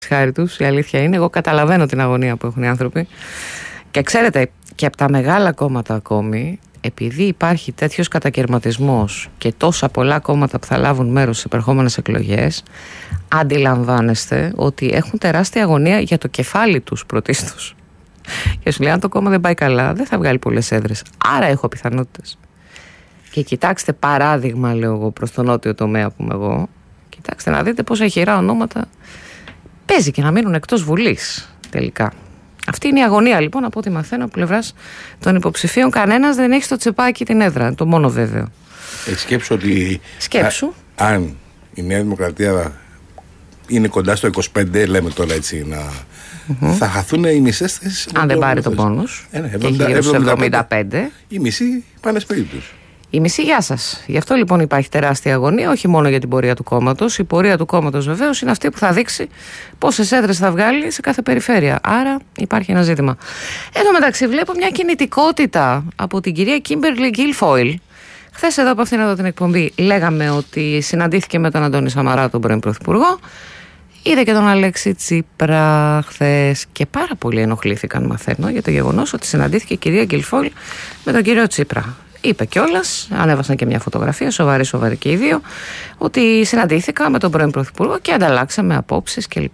χάρη τους, η αλήθεια είναι. Εγώ καταλαβαίνω την αγωνία που έχουν οι άνθρωποι. Και ξέρετε, και από τα μεγάλα κόμματα ακόμη, επειδή υπάρχει τέτοιος κατακαιρματισμός και τόσα πολλά κόμματα που θα λάβουν μέρος στις επερχόμενες εκλογές, αντιλαμβάνεστε ότι έχουν τεράστια αγωνία για το κεφάλι τους πρωτίστως. Και σου λέει, αν το κόμμα δεν πάει καλά, δεν θα βγάλει πολλές έδρες. Άρα έχω πιθανότητες. Και κοιτάξτε, παράδειγμα, λέω εγώ, προς τον νότιο τομέα που είμαι εγώ, κοιτάξτε να δείτε πόσα χειρά ονόματα παίζει και να μείνουν εκτός Βουλής τελικά. Αυτή είναι η αγωνία λοιπόν, από ό,τι μαθαίνω από πλευράς των υποψηφίων. Κανένας δεν έχει στο τσεπάκι την έδρα, το μόνο βέβαιο. Σκέψου ότι. Σκέψου. Αν η Νέα Δημοκρατία είναι κοντά στο 25, λέμε τώρα έτσι, θα χαθούν οι μισές θέσεις. Αν δεν πάρει το πόνους. Και γύρω στους 75. Οι μισοί πάνε σπίτι τους. Η μισή, γεια σας. Γι' αυτό λοιπόν υπάρχει τεράστια αγωνία, όχι μόνο για την πορεία του κόμματος. Η πορεία του κόμματος βεβαίως είναι αυτή που θα δείξει πόσες έδρες θα βγάλει σε κάθε περιφέρεια. Άρα υπάρχει ένα ζήτημα. Εν τω μεταξύ, βλέπω μια κινητικότητα από την κυρία Κίμπερλι Γκίλφοιλ. Χθες εδώ από αυτήν εδώ την εκπομπή λέγαμε ότι συναντήθηκε με τον Αντώνη Σαμαρά, τον πρώην Πρωθυπουργό. Είδε και τον Αλέξη Τσίπρα χθες και πάρα πολύ ενοχλήθηκαν, μαθαίνω, για το γεγονός ότι συναντήθηκε η κυρία Γκίλφοιλ με τον κύριο Τσίπρα. Είπε κιόλας, ανέβασαν και μια φωτογραφία, σοβαρή και οι δύο, ότι συναντήθηκα με τον πρώην Πρωθυπουργό και ανταλλάξαμε απόψεις κλπ.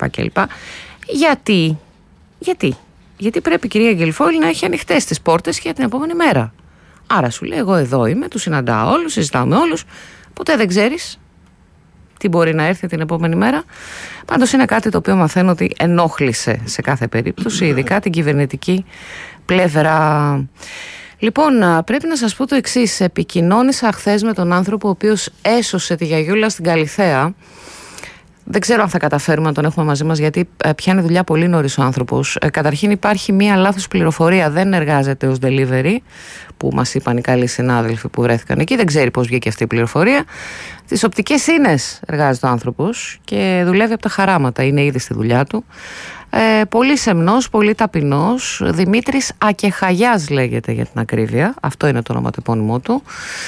Γιατί πρέπει η κυρία Γκίλφοιλ να έχει ανοιχτές τις πόρτες για την επόμενη μέρα. Άρα σου λέει, εγώ εδώ είμαι, τους συναντάω όλους, συζητάω με όλους, ποτέ δεν ξέρεις τι μπορεί να έρθει την επόμενη μέρα. Πάντως είναι κάτι το οποίο μαθαίνω ότι ενόχλησε σε κάθε περίπτωση, ειδικά την κυβερνητική πλευρά. Λοιπόν, πρέπει να σας πω το εξής. Επικοινώνησα χθες με τον άνθρωπο ο οποίος έσωσε τη γιαγιούλα στην Καλιθέα. Δεν ξέρω αν θα καταφέρουμε να τον έχουμε μαζί μας, γιατί πιάνει δουλειά πολύ νωρίς ο άνθρωπος. Καταρχήν υπάρχει μία λάθος πληροφορία. Δεν εργάζεται ως delivery, που μας είπαν οι καλοί συνάδελφοι που βρέθηκαν εκεί. Δεν ξέρει πώς βγήκε αυτή η πληροφορία. Τις οπτικές ίνες εργάζεται ο άνθρωπος και δουλεύει από τα χαράματα. Είναι ήδη στη δουλειά του. Πολύ σεμνός, πολύ ταπεινός. Δημήτρης Ακεχαγιάς λέγεται, για την ακρίβεια. Αυτό είναι το ονοματεπώνυμό του.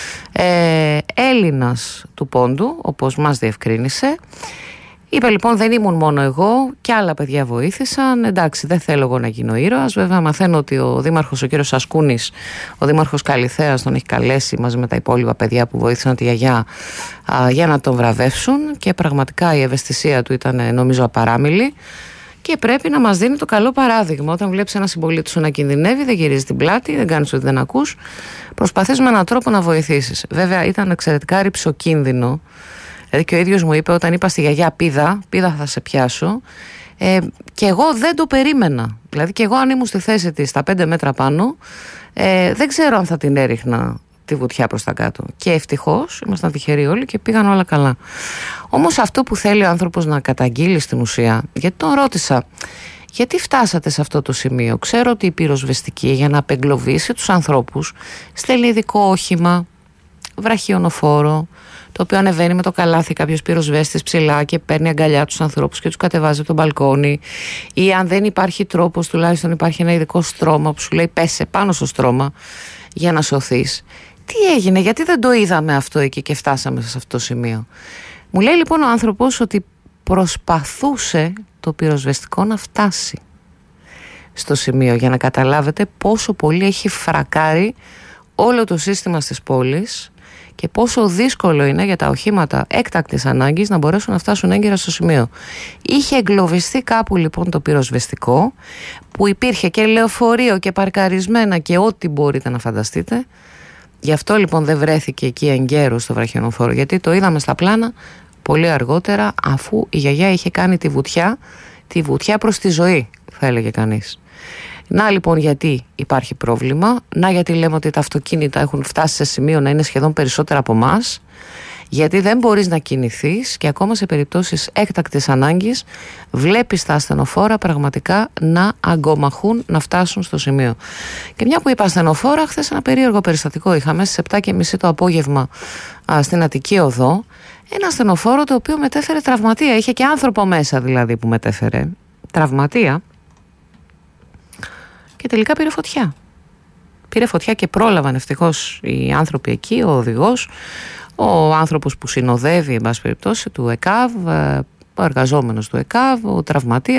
Έλληνας του Πόντου, όπως μας διευκρίνησε. Είπε λοιπόν, δεν ήμουν μόνο εγώ, και άλλα παιδιά βοήθησαν. Εντάξει, δεν θέλω εγώ να γίνω ήρωας. Βέβαια, μαθαίνω ότι ο δήμαρχος, ο κύριος Σασκούνης, ο δήμαρχος Καλιθέας, τον έχει καλέσει μαζί με τα υπόλοιπα παιδιά που βοήθησαν τη γιαγιά για να τον βραβεύσουν. Και πραγματικά η ευαισθησία του ήταν, νομίζω, απαράμιλη. Και πρέπει να μας δίνει το καλό παράδειγμα. Όταν βλέπεις ένα συμπολίτη σου να κινδυνεύει, δεν γυρίζει την πλάτη, δεν κάνεις ότι δεν ακούς. Προσπαθείς με έναν τρόπο να βοηθήσεις. Βέβαια, ήταν εξαιρετικά ρυψοκίνδυνο. Δηλαδή και ο ίδιος μου είπε, όταν είπα στη γιαγιά πίδα θα σε πιάσω, και εγώ δεν το περίμενα. Δηλαδή και εγώ, αν ήμουν στη θέση της στα 5 μέτρα πάνω, δεν ξέρω αν θα την έριχνα τη βουτιά προς τα κάτω. Και ευτυχώς ήμασταν τυχεροί όλοι και πήγαν όλα καλά. Όμως αυτό που θέλει ο άνθρωπος να καταγγείλει στην ουσία, γιατί τον ρώτησα, γιατί φτάσατε σε αυτό το σημείο? Ξέρω ότι η πυροσβεστική, για να απεγκλωβίσει τους ανθρώπους, στέλνει ειδικό όχημα, βραχιονοφόρο, το οποίο ανεβαίνει με το καλάθι κάποιος πυροσβέστης ψηλά και παίρνει αγκαλιά τους ανθρώπους και τους κατεβάζει από τον μπαλκόνι. Ή αν δεν υπάρχει τρόπος, τουλάχιστον υπάρχει ένα ειδικό στρώμα που σου λέει πέσε πάνω στο στρώμα για να σωθείς. Τι έγινε, γιατί δεν το είδαμε αυτό εκεί και φτάσαμε σε αυτό το σημείο? Μου λέει λοιπόν ο άνθρωπος ότι προσπαθούσε το πυροσβεστικό να φτάσει στο σημείο, για να καταλάβετε πόσο πολύ έχει φρακάρει όλο το σύστημα στις πόλεις και πόσο δύσκολο είναι για τα οχήματα έκτακτης ανάγκης να μπορέσουν να φτάσουν έγκαιρα στο σημείο. Είχε εγκλωβιστεί κάπου λοιπόν το πυροσβεστικό, που υπήρχε και λεωφορείο και παρκαρισμένα και ό,τι μπορείτε να φανταστείτε. Γι' αυτό λοιπόν δεν βρέθηκε εκεί εγκαίρος στο βραχιονοφόρο, γιατί το είδαμε στα πλάνα πολύ αργότερα, αφού η γιαγιά είχε κάνει τη βουτιά προς τη ζωή, θα έλεγε κανείς. Να λοιπόν γιατί υπάρχει πρόβλημα, να γιατί λέμε ότι τα αυτοκίνητα έχουν φτάσει σε σημείο να είναι σχεδόν περισσότερα από εμάς, γιατί δεν μπορείς να κινηθείς και ακόμα σε περιπτώσεις έκτακτης ανάγκης βλέπεις τα ασθενοφόρα πραγματικά να αγκομαχούν να φτάσουν στο σημείο. Και μια που είπα ασθενοφόρα, χθες ένα περίεργο περιστατικό είχαμε στις 7:30 το απόγευμα στην Αττική Οδό, ένα ασθενοφόρο το οποίο μετέφερε τραυματία, είχε και άνθρωπο μέσα δηλαδή που μετέφερε τραυματία. Και τελικά πήρε φωτιά. Πήρε φωτιά και πρόλαβαν ευτυχώς οι άνθρωποι εκεί, ο οδηγός, ο άνθρωπος που συνοδεύει, εν πάση περιπτώσει, του ΕΚΑΒ, ο εργαζόμενος του ΕΚΑΒ, ο τραυματίας.